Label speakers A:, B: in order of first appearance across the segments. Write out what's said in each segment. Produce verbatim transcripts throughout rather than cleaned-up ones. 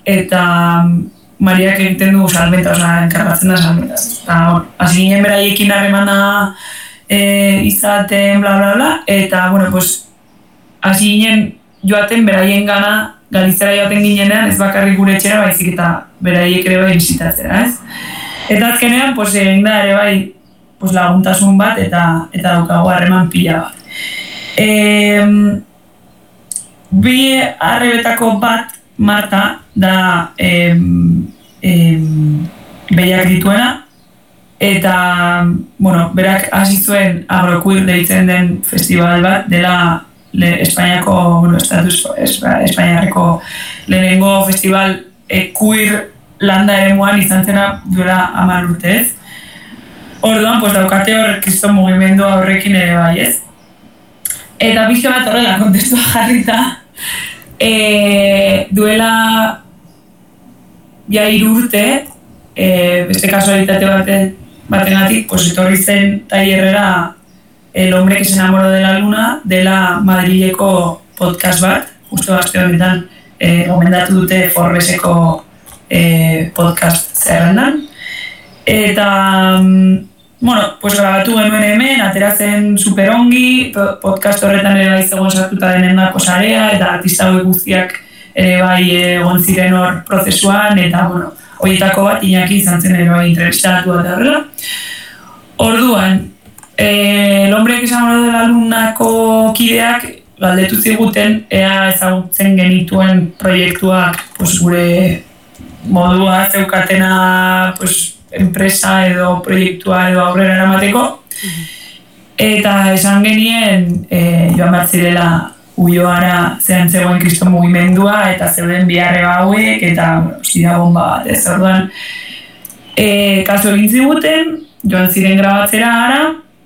A: eta Mariak egiten du salmenta, oza, enkargatzen da salmenta. Hasi ginen beraiekin harremana e, izaten, bla, bla, bla, eta, bueno, pues, hasi ginen joaten beraien gana, Galizara joaten ginenean, ez bakarrik gure etxera, baizik eta beraiek ere bai bisitatzera, ez? Eta azkenean, pues, egin da ere bai, pues, laguntasun bat, eta eta daukagu harreman pila bat. E, bi arrebetako bat, Marta, da em, em, behiak dituena, eta, bueno, berak hasi zuen Agroqueer deitzen den festival bat, dela le, Espainiako, bueno, estatus Espainiarreko lehenengo festival e, queer landa eremuan izan zena duela hamar urte, ez? Orduan, pues, daukate hor kriston mugimendua horrekin ere bai, ez? Eta pixka bat horrela kontestua jarrita, E, duela ja hiru urte, e, beste kasualitate baten, batengatik, pues etorri zen tailerrera El hombre que se enamoró de la luna, dela Madrileko podcast bat, justo aste honetan e, gomendatu dute Forbeseko e, podcast zerrendan. Eta, bueno, pues grabatu genuen hemen, ateratzen super ongi, podcast horretan ere bai zegoen sartuta denendako sarea, eta artista hauek guztiak ere bai egon ziren hor prozesuan, eta, bueno, horietako bat Iñaki izan zen ere bai entrevistatu eta horrela. Orduan, eh, El hombre que se enamoró de la lunako kideak galdetu ziguten, ea ezagutzen genituen proiektuak, pues, gure modua zeukatena, pues, enpresa edo proiektua edo aurrera eramateko. Eta esan genien e, joan bat zirela Ulloara zean zegoen kriston mugimendua eta zeuden biharre hauek eta zira bomba bat, ez orduan e, kaso egin ziguten, joan ziren grabatzera gara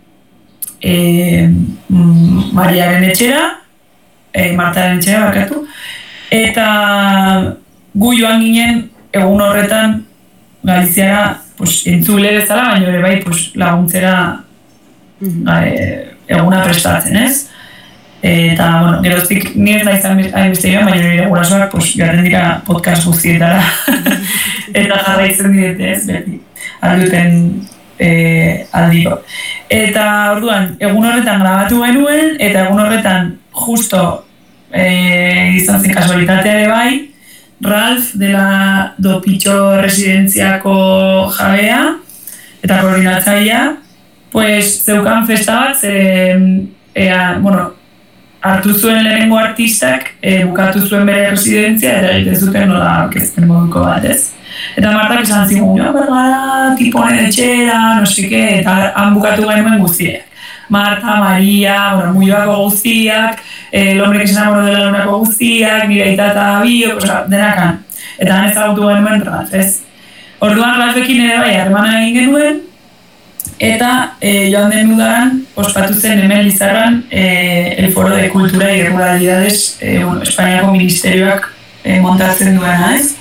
A: e, Mariaren etxera, e, Martaren etxera barkatu, eta gu joan ginen egun horretan Galiziara pues, entzule bezala, baina ere bai pues, laguntzera mm-hmm. e, eguna prestatzen, ez? Eta, bueno, geroztik nire da izan hainbeste joan, baina nire gurasoak pues, joaten dira podcast guztietara eta jarraitzen direte, ez? Beti, alduten e, aldiko. Eta, orduan, egun horretan grabatu genuen, eta egun horretan justo e, izan zen kasualitatea ere bai, Ralph dela Dopitxo residentziako jabea eta koordinatzailea, pues zeukan festa bat, ze, ea, bueno, hartu zuen lehenengo artistak, e, bukatu zuen bere residentzia eta egiten zuten nola orkesten moduko bat, ez? Eta Martak esan zigun, jo, bergara, tiponen etxera, no seke, eta han bukatu genuen guztiak. Marta, Maria, bueno, Muioako guztiak, El hombre que se enamoró de la lunako guztiak, nire aita eta bio, oza, denakan. Eta han ezagutu genuen Ralph, ez? Orduan Ralphekin ere bai, harremana egin genuen, eta e, joan den udaran, ospatu zen hemen Lizarran e, el Foro de Cultura y Ruralidades, e, bueno, Espainiako ministerioak e, montatzen duena, ez?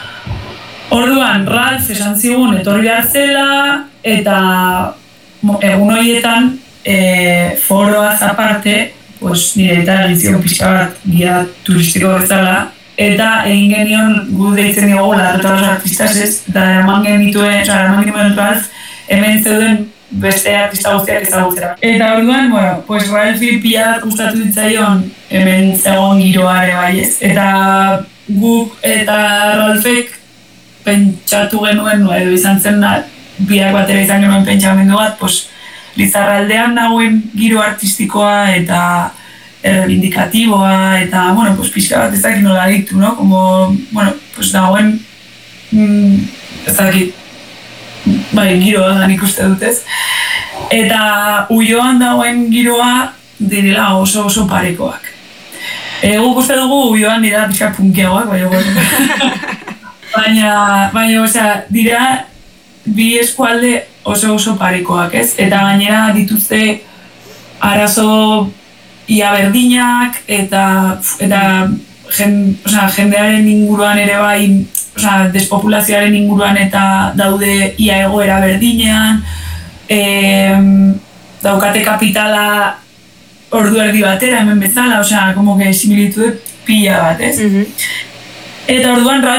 A: Orduan, Ralph esan zigun etorri behar zela, eta egun horietan e, foroaz aparte, pues, nire eta egizion pixka bat guia turistiko bezala, eta egin genion gu deitzen diogu larreta los artistas ez, eta eraman genituen, oza, eraman genituen Ralph, hemen zeuden beste artista guztiak ezagutzera. Eta orduan, bueno, pues Ralphi pila gustatu ditzaion hemen zegoen giroa ere bai ez. Eta guk eta Ralphek pentsatu genuen, no, edo izan zen da, biak batera izan genuen pentsamendu bat, pues, Lizarraldean dagoen giro artistikoa eta errebindikatiboa eta, bueno, pues pixka bat ez dakit nola ditu, no? Como, bueno, pues dagoen, mm, ez dakit, bai, giroa da nik uste dutez. Eta Ulloan dagoen giroa direla oso oso parekoak. E, guk uste dugu Ulloan dira pixka punkiagoak, baina, bueno. baina, baina, osea, dira bi eskualde oso oso parekoak, ez? Eta gainera dituzte arazo ia berdinak eta eta jen, osea, jendearen inguruan ere bai, osea, despopulazioaren inguruan eta daude ia egoera berdinean, e, daukate kapitala ordu erdi batera hemen bezala, osea, como que similitude pila bat, ez? Mm-hmm. Eta orduan